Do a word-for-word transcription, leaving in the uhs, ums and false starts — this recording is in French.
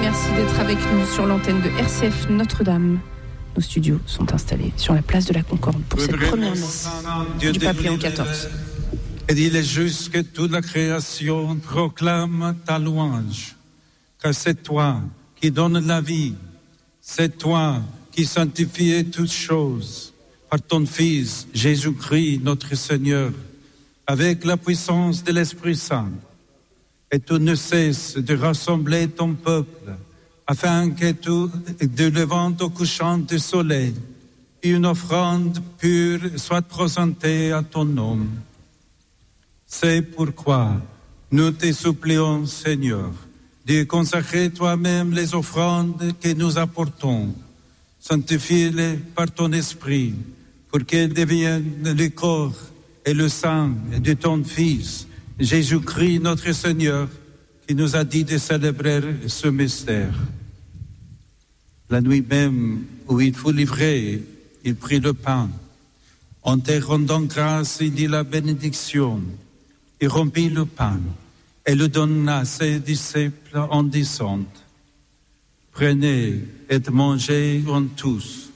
merci d'être avec nous sur l'antenne de R C F Notre-Dame. Nos studios sont installés sur la place de la Concorde pour cette première messe du pape Léon quatorze. Et il est juste que toute la création proclame ta louange, car c'est toi qui donnes la vie, c'est toi qui sanctifies toutes choses par ton Fils Jésus-Christ notre Seigneur, avec la puissance de l'Esprit Saint. Et tu ne cesses de rassembler ton peuple, afin que tout, de levant au couchant du soleil, une offrande pure soit présentée à ton nom. C'est pourquoi nous te supplions, Seigneur, de consacrer toi-même les offrandes que nous apportons. Sanctifie-les par ton esprit, pour qu'elles deviennent le corps et le sang de ton Fils, Jésus-Christ notre Seigneur, qui nous a dit de célébrer ce mystère. La nuit même où il fut livré, il prit le pain. En te rendant grâce, il dit la bénédiction. Il rompit le pain et le donna à ses disciples en disant: Prenez et mangez en tous,